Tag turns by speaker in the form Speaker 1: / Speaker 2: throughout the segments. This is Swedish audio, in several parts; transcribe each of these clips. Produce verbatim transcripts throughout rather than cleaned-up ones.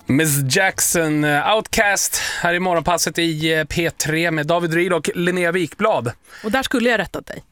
Speaker 1: Miss Jackson, Outcast här i morgonpasset i P tre med David Ryd och Linnea Wikblad.
Speaker 2: Och där skulle jag rättat dig.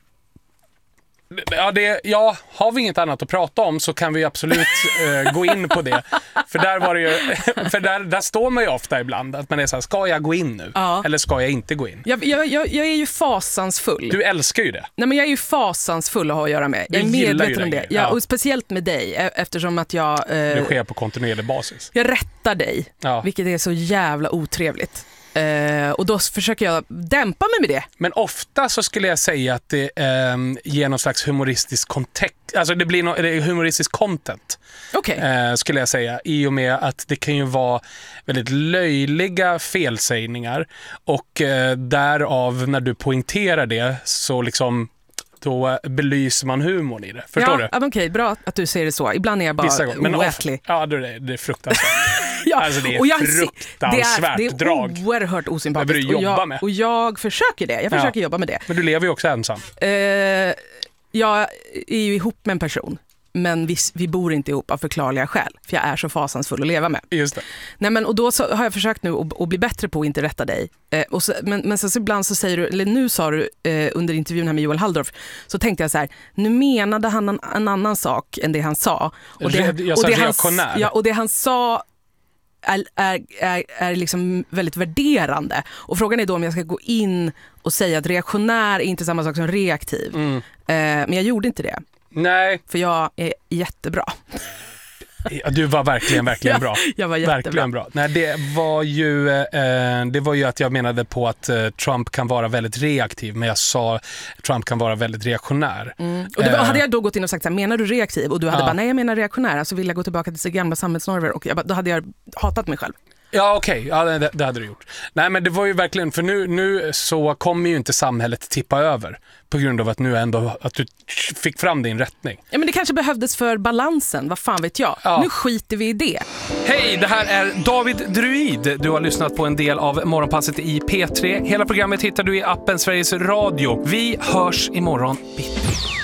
Speaker 1: Ja, det, ja, har vi inget annat att prata om så kan vi absolut uh, gå in på det. För där var det ju, för där, där står man ju ofta ibland att man är så här, ska jag gå in nu?
Speaker 2: Ja.
Speaker 1: Eller ska jag inte gå in?
Speaker 2: Jag, jag, jag, jag är ju fasansfull.
Speaker 1: Du älskar ju det.
Speaker 2: Nej, men jag är ju fasansfull att ha att göra med. Jag är medveten om det. Ja, ja. Och speciellt med dig, eftersom att jag... Eh,
Speaker 1: det sker på kontinuerlig basis.
Speaker 2: Jag rättar dig,
Speaker 1: ja.
Speaker 2: Vilket är så jävla otrevligt. Uh, och då försöker jag dämpa mig med det.
Speaker 1: Men ofta så skulle jag säga att det um, ger någon slags humoristisk kontext. Alltså det blir no- det är humoristisk content.
Speaker 2: Okay.
Speaker 1: Uh, skulle jag säga. I och med att det kan ju vara väldigt löjliga felsägningar. Och uh, därav när du poängterar det så liksom... då belyser man humorn i det. Förstår
Speaker 2: ja,
Speaker 1: du?
Speaker 2: Ja, okej, okay, bra att du säger det så. Ibland är jag bara oätlig.
Speaker 1: Ja, det är, det är fruktansvärt.
Speaker 2: ja,
Speaker 1: alltså det är
Speaker 2: och jag,
Speaker 1: fruktansvärt
Speaker 2: det är, det är
Speaker 1: drag.
Speaker 2: Det är oerhört osympatiskt.
Speaker 1: Det jobba
Speaker 2: och, jag,
Speaker 1: med.
Speaker 2: och jag försöker det. Jag försöker ja. jobba med det.
Speaker 1: Men du lever ju också ensam.
Speaker 2: Uh, jag är ju ihop med en person. Men vi, vi bor inte ihop av förklarliga skäl. För jag är så fasansfull att leva med.
Speaker 1: Just det.
Speaker 2: Nej, men, och då så har jag försökt nu att, att bli bättre på att inte rätta dig. Eh, och så, men men så, så ibland så säger du, eller nu sa du eh, under intervjun här med Joel Halldorf, så tänkte jag så här, nu menade han en, en annan sak än det han sa. Och det,
Speaker 1: jag, jag sa
Speaker 2: och det
Speaker 1: reaktionär.
Speaker 2: Han, ja, och det han sa är, är, är, är liksom väldigt värderande. Och frågan är då om jag ska gå in och säga att reaktionär är inte samma sak som reaktiv. Mm. Eh, men jag gjorde inte det.
Speaker 1: Nej.
Speaker 2: För jag är jättebra.
Speaker 1: Ja, du var verkligen, verkligen bra.
Speaker 2: Jag var jättebra.
Speaker 1: Verkligen bra. Nej, det var ju eh, det var ju att jag menade på att eh, Trump kan vara väldigt reaktiv, men jag sa Trump kan vara väldigt reaktionär.
Speaker 2: Mm. Och det var,
Speaker 1: eh,
Speaker 2: hade jag då gått in och sagt så här, menar du reaktiv? Och du hade
Speaker 1: ja.
Speaker 2: bara, nej jag menar reaktionär. Så vill jag gå tillbaka till gamla samhällsnormer. Och jag bara, då hade jag hatat mig själv.
Speaker 1: Ja, okej. Okay. Ja, det, det hade du gjort. Nej, men det var ju verkligen, för nu, nu så kommer ju inte samhället tippa över på grund av att nu ändå, att du fick fram din rättning.
Speaker 2: Ja, men det kanske behövdes för balansen, vad fan vet jag. Ja. Nu skiter vi i det.
Speaker 1: Hej, det här är David Druid. Du har lyssnat på en del av morgonpasset i P tre. Hela programmet hittar du i appen Sveriges Radio. Vi hörs imorgon bitti.